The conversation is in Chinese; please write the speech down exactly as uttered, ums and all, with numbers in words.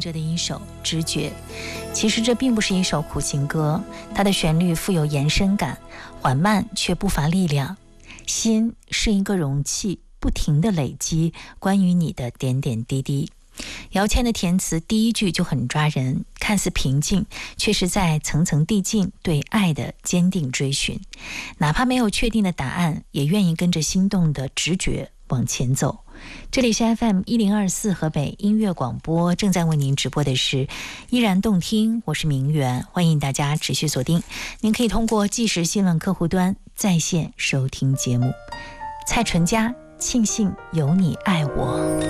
着的一首直觉。其实这并不是一首苦情歌，它的旋律富有延伸感，缓慢却不乏力量。心是一个容器，不停地累积关于你的点点滴滴。姚谦的填词第一句就很抓人，看似平静，却是在层层递进对爱的坚定追寻。哪怕没有确定的答案，也愿意跟着心动的直觉往前走。这里是 F M 一零二四河北音乐广播，正在为您直播的是依然动听，我是明媛，欢迎大家持续锁定。您可以通过即时新闻客户端在线收听节目。蔡淳佳，庆幸有你爱我。